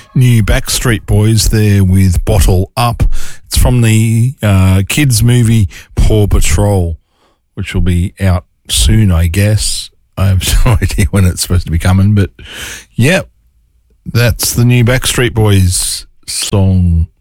new Backstreet Boys there with Bottle Up. It's from the kids' movie Paw Patrol, which will be out soon, I guess. I have no idea when it's supposed to be coming, but yeah, that's the new Backstreet Boys song